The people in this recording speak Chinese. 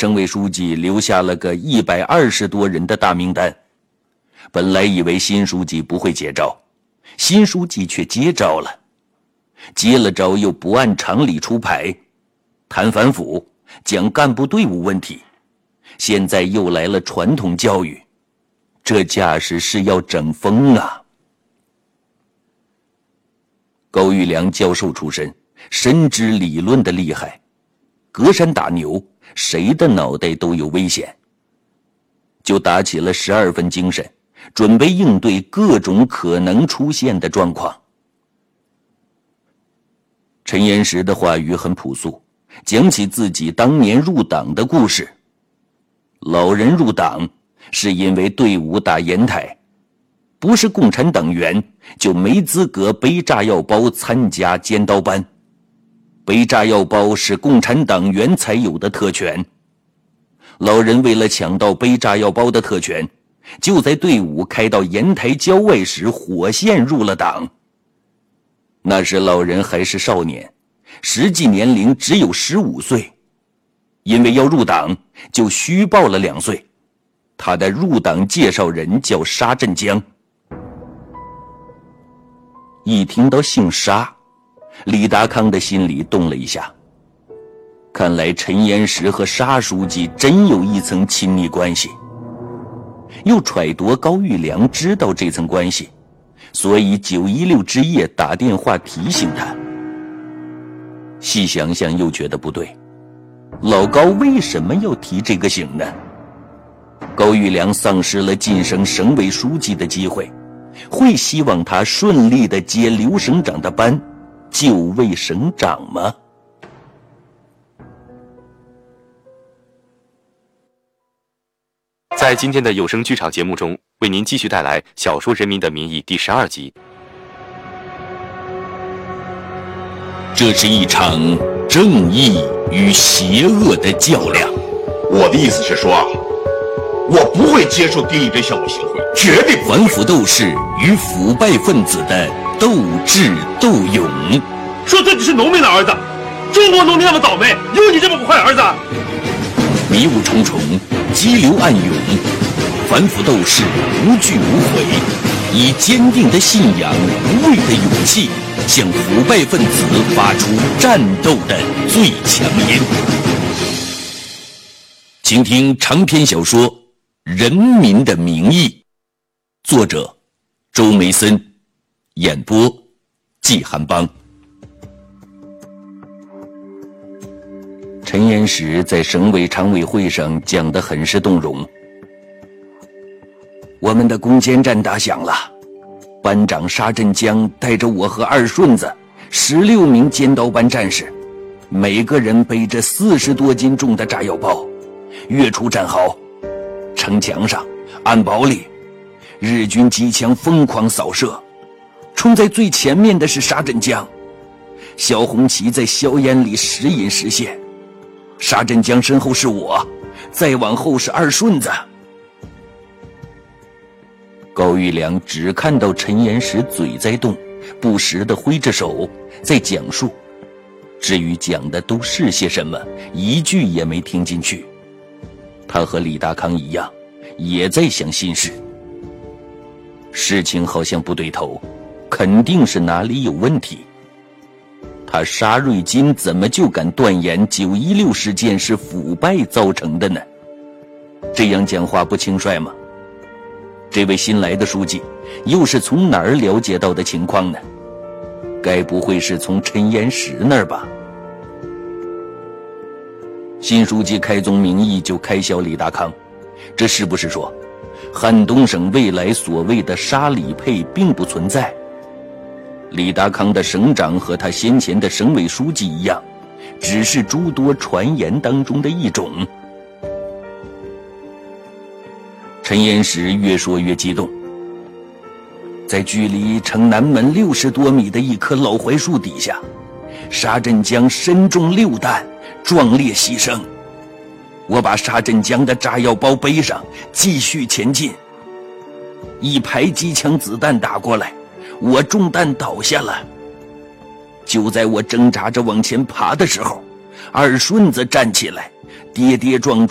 省委书记留下了个120多人的大名单。本来以为新书记不会接招，新书记却接招了。接了招又不按常理出牌，谈反腐，讲干部队伍问题，现在又来了传统教育，这架势是要整疯啊！高育良教授出身，深知理论的厉害，隔山打牛，谁的脑袋都有危险，就打起了12分精神，准备应对各种可能出现的状况。陈岩石的话语很朴素，讲起自己当年入党的故事。老人入党是因为队伍打烟台，不是共产党员就没资格背炸药包参加尖刀班。背炸药包是共产党员才有的特权。老人为了抢到背炸药包的特权，就在队伍开到烟台郊外时火线入了党。那时老人还是少年，实际年龄只有15岁，因为要入党就虚报了2岁。他的入党介绍人叫沙振江。一听到姓沙，李达康的心里动了一下，看来陈岩石和沙书记真有一层亲密关系，又揣度高育良知道这层关系，所以916之夜打电话提醒他。细想想又觉得不对，老高为什么要提这个醒呢？高育良丧失了晋升省委书记的机会，会希望他顺利地接刘省长的班，就位省长吗？ 在今天的有声剧场节目中，为您继续带来小说《人民的名义》第12集。 这是一场正义与邪恶的较量。 我的意思是说，我不会接受第一堆项目协会，绝对不会。 反腐斗士与腐败分子的斗智斗勇。 说自己是农民的儿子，中国农民那么倒霉，有你这么个坏儿子？ 迷雾重重，激流暗涌，反腐斗士无惧无悔，以坚定的信仰、无畏的勇气，向腐败分子发出战斗的最强音。请听长篇小说《人民的名义》，作者周梅森，演播季寒邦。陈岩石在省委常委会上讲得很是动容。我们的攻坚战打响了，班长沙振江带着我和二顺子16名尖刀班战士，每个人背着40多斤重的炸药包，跃出战壕。城墙上、暗堡里，日军机枪疯狂扫射，冲在最前面的是沙振江，小红旗在硝烟里时隐时现。沙振江身后是我，再往后是二顺子。高育良只看到陈岩石嘴在动，不时地挥着手在讲述，至于讲的都是些什么，一句也没听进去。他和李达康一样，也在想心事。事情好像不对头，肯定是哪里有问题。他沙瑞金怎么就敢断言916事件是腐败造成的呢？这样讲话不轻率吗？这位新来的书记又是从哪儿了解到的情况呢？该不会是从陈岩石那儿吧？新书记开宗明义就开销李达康，这是不是说汉东省未来所谓的沙李配并不存在？李达康的省长和他先前的省委书记一样，只是诸多传言当中的一种。陈岩石越说越激动。在距离城南门60多米的一棵老槐树底下，沙振江身中6弹，壮烈牺牲。我把沙振江的炸药包背上，继续前进。一排机枪子弹打过来，我中弹倒下了。就在我挣扎着往前爬的时候，二顺子站起来，跌跌撞撞